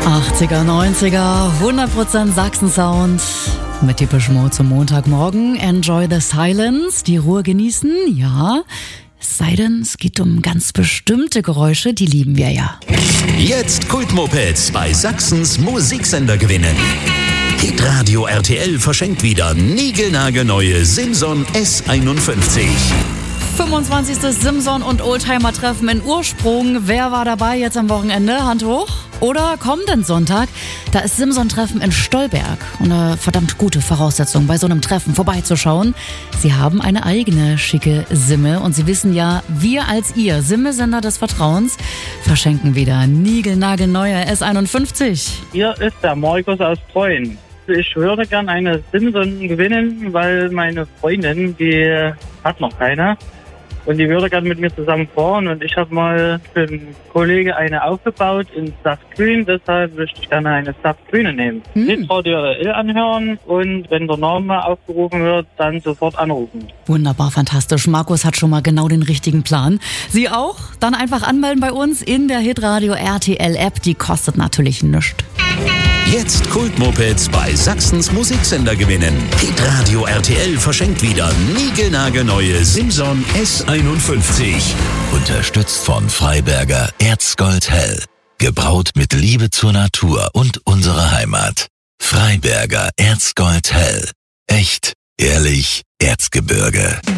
80er, 90er, 100% Sachsen-Sound. Mit Depeche Mode zum Montagmorgen. Enjoy the silence, die Ruhe genießen, ja. Es sei denn, es geht um ganz bestimmte Geräusche, die lieben wir ja. Jetzt Kultmopeds bei Sachsens Musiksender gewinnen. Hitradio RTL verschenkt wieder niegelnagelneue Simson S51. 25. Simson- und Oldtimer-Treffen in Ursprung. Wer war dabei jetzt am Wochenende? Hand hoch. Oder kommenden Sonntag, da ist Simson-Treffen in Stolberg. Eine verdammt gute Voraussetzung, bei so einem Treffen vorbeizuschauen. Sie haben eine eigene schicke Simme und Sie wissen ja, wir als Ihr Simme-Sender des Vertrauens verschenken wieder niegelnagelneue S51. Hier ist der Markus aus Treuen. Ich würde gern eine Simson gewinnen, weil meine Freundin, die hat noch keine. Und die würde gerne mit mir zusammen fahren. Und ich habe mal für einen Kollegen eine aufgebaut in Saftgrün. Deshalb möchte ich gerne eine Saftgrüne nehmen. Hitradio RTL anhören und wenn der Name aufgerufen wird, dann sofort anrufen. Wunderbar, fantastisch. Markus hat schon mal genau den richtigen Plan. Sie auch? Dann einfach anmelden bei uns in der Hitradio RTL App. Die kostet natürlich nichts. Jetzt Kultmopeds bei Sachsens Musiksender gewinnen. Hitradio RTL verschenkt wieder niegelnagelneue Simson S51. Unterstützt von Freiberger Erzgold Hell. Gebraut mit Liebe zur Natur und unserer Heimat. Freiberger Erzgold Hell. Echt, ehrlich, Erzgebirge.